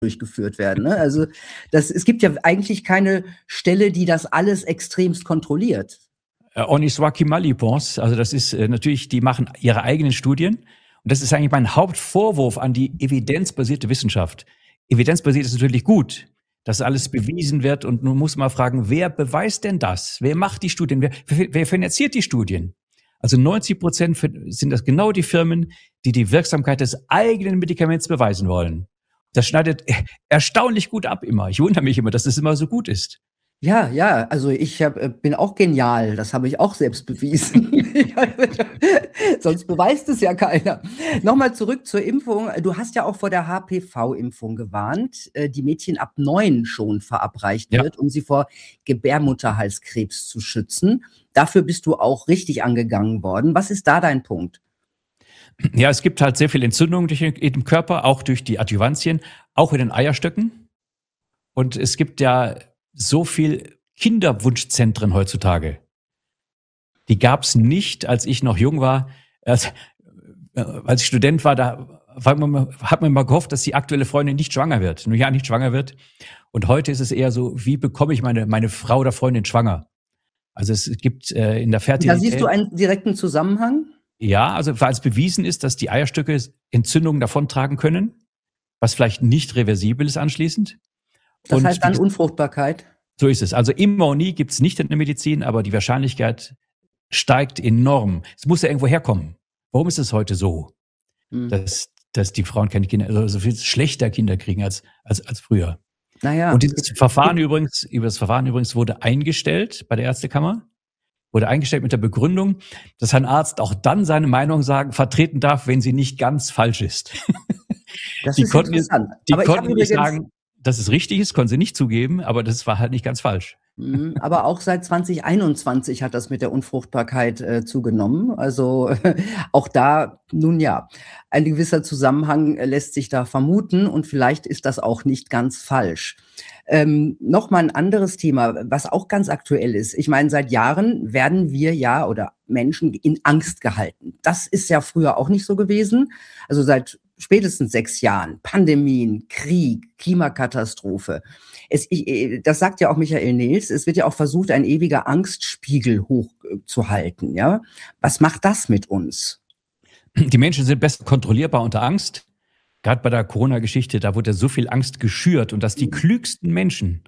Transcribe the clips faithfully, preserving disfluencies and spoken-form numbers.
durchgeführt werden. Ne? Also das, es gibt ja eigentlich keine Stelle, die das alles extremst kontrolliert. On y soit qui mal y pense, also das ist äh, natürlich, die machen ihre eigenen Studien und das ist eigentlich mein Hauptvorwurf an die evidenzbasierte Wissenschaft. Evidenzbasiert ist natürlich gut, dass alles bewiesen wird und nun muss man fragen, wer beweist denn das? Wer macht die Studien? Wer, wer finanziert die Studien? Also neunzig Prozent sind das genau die Firmen, die die Wirksamkeit des eigenen Medikaments beweisen wollen. Das schneidet erstaunlich gut ab immer. Ich wundere mich immer, dass das immer so gut ist. Ja, ja, also ich hab, bin auch genial. Das habe ich auch selbst bewiesen. Sonst beweist es ja keiner. Nochmal zurück zur Impfung. Du hast ja auch vor der H P V-Impfung gewarnt, die Mädchen ab neun schon verabreicht wird, ja, um sie vor Gebärmutterhalskrebs zu schützen. Dafür bist du auch richtig angegangen worden. Was ist da dein Punkt? Ja, es gibt halt sehr viel Entzündung durch den, im Körper, auch durch die Adjuvantien, auch in den Eierstöcken. Und es gibt ja so viel Kinderwunschzentren heutzutage. Die gab's nicht, als ich noch jung war. Als, als ich Student war, da hat man, hat man mal gehofft, dass die aktuelle Freundin nicht schwanger wird. Nur ja, nicht schwanger wird. Und heute ist es eher so, wie bekomme ich meine, meine Frau oder Freundin schwanger? Also es gibt äh, in der Fertilität... Da siehst du einen direkten Zusammenhang? Ja, also weil es bewiesen ist, dass die Eierstöcke Entzündungen davontragen können, was vielleicht nicht reversibel ist anschließend. Das Und heißt dann Unfruchtbarkeit? So ist es. Also immer und nie gibt's nicht in der Medizin, aber die Wahrscheinlichkeit steigt enorm. Es muss ja irgendwo herkommen. Warum ist es heute so, mhm. dass, dass die Frauen keine Kinder, also so viel schlechter Kinder kriegen als, als, als früher? Naja. Und dieses Verfahren übrigens, über das Verfahren übrigens wurde eingestellt bei der Ärztekammer, wurde eingestellt mit der Begründung, dass ein Arzt auch dann seine Meinung sagen, vertreten darf, wenn sie nicht ganz falsch ist. Das die ist konnten, interessant. Die aber konnten ich nicht sagen, dass es richtig ist, konnten sie nicht zugeben, aber das war halt nicht ganz falsch. Aber auch seit zwanzig einundzwanzig hat das mit der Unfruchtbarkeit äh, zugenommen. Also auch da, nun ja, ein gewisser Zusammenhang äh, lässt sich da vermuten und vielleicht ist das auch nicht ganz falsch. Ähm, Nochmal ein anderes Thema, was auch ganz aktuell ist. Ich meine, seit Jahren werden wir ja oder Menschen in Angst gehalten. Das ist ja früher auch nicht so gewesen. Also seit spätestens sechs Jahren. Pandemien, Krieg, Klimakatastrophe. Es, ich, das sagt ja auch Michael Nils. Es wird ja auch versucht, ein ewiger Angstspiegel hochzuhalten. Ja? Was macht das mit uns? Die Menschen sind besser kontrollierbar unter Angst. Gerade bei der Corona-Geschichte, da wurde so viel Angst geschürt und dass die klügsten Menschen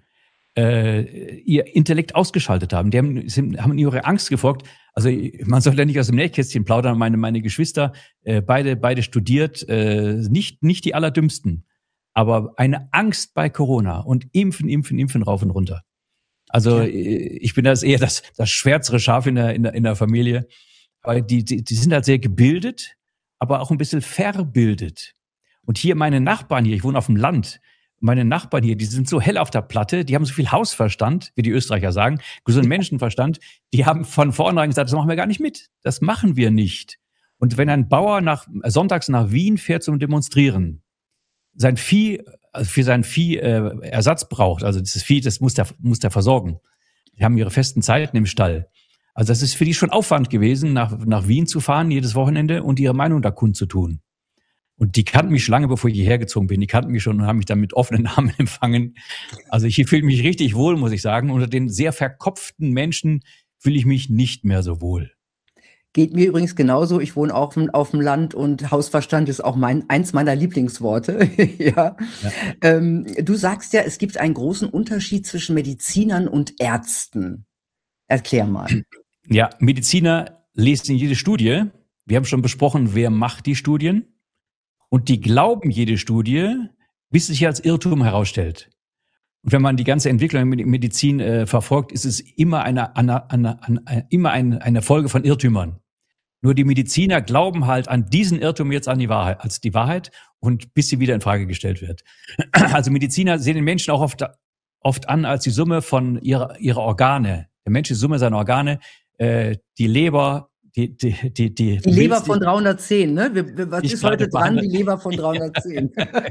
äh, ihr Intellekt ausgeschaltet haben. Die haben, sind, haben ihre Angst gefolgt. Also man soll ja nicht aus dem Nähkästchen plaudern. Meine, meine Geschwister, äh, beide, beide studiert, äh, nicht, nicht die allerdümmsten. Aber eine Angst bei Corona und impfen, impfen, impfen rauf und runter. Also ja. Ich bin das eher das, das schwärzere Schaf in der, in der, in der Familie. Weil die, die, die sind halt sehr gebildet, aber auch ein bisschen verbildet. Und hier meine Nachbarn hier, ich wohne auf dem Land, meine Nachbarn hier, die sind so hell auf der Platte, die haben so viel Hausverstand, wie die Österreicher sagen, gesunden Menschenverstand, die haben von vornherein gesagt, das machen wir gar nicht mit, das machen wir nicht. Und wenn ein Bauer nach, sonntags nach Wien fährt zum Demonstrieren, sein Vieh, also für sein Vieh äh, Ersatz braucht, also dieses Vieh, das muss der, muss der versorgen. Die haben ihre festen Zeiten im Stall. Also das ist für die schon Aufwand gewesen, nach, nach Wien zu fahren, jedes Wochenende und ihre Meinung da kundzutun. Und die kannten mich schon lange, bevor ich hierher gezogen bin. Die kannten mich schon und haben mich dann mit offenen Armen empfangen. Also ich fühle mich richtig wohl, muss ich sagen. Unter den sehr verkopften Menschen fühle ich mich nicht mehr so wohl. Geht mir übrigens genauso. Ich wohne auch auf dem Land und Hausverstand ist auch mein, eins meiner Lieblingsworte. ja. ja. Ähm, du sagst ja, es gibt einen großen Unterschied zwischen Medizinern und Ärzten. Erklär mal. Ja, Mediziner lesen jede Studie. Wir haben schon besprochen, wer macht die Studien. Und die glauben jede Studie, bis sich als Irrtum herausstellt. Und wenn man die ganze Entwicklung in Medizin äh, verfolgt, ist es immer eine, eine, eine, eine, immer eine, eine Folge von Irrtümern. Nur die Mediziner glauben halt an diesen Irrtum jetzt an die Wahrheit, als die Wahrheit und bis sie wieder in Frage gestellt wird. Also Mediziner sehen den Menschen auch oft, oft an als die Summe von ihrer, ihrer Organe. Der Mensch ist die Summe seiner Organe, äh, die Leber, Die, die, die, die, die Leber von dreihundertzehn, ne? Was ist heute dran? Die Leber von dreihundertzehn.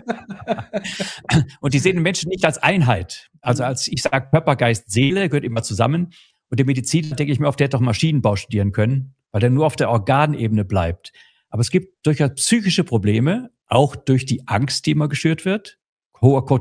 Und die sehen den Menschen nicht als Einheit. Also als, ich sage, Körper, Geist, Seele gehört immer zusammen. Und der Mediziner, denke ich mir oft, der hätte doch Maschinenbau studieren können, weil der nur auf der Organebene bleibt. Aber es gibt durchaus psychische Probleme, auch durch die Angst, die immer geschürt wird. hoher